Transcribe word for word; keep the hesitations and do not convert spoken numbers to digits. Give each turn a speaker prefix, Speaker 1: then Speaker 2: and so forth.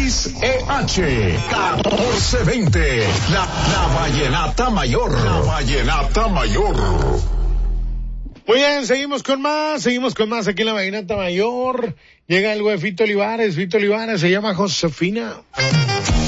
Speaker 1: X E H catorce veinte. La, la Vallenata Mayor. La Vallenata Mayor.
Speaker 2: Muy bien, seguimos con más, seguimos con más aquí en la Vallenata Mayor. Llega el güey Fito Olivares, Fito Olivares, se llama Josefina.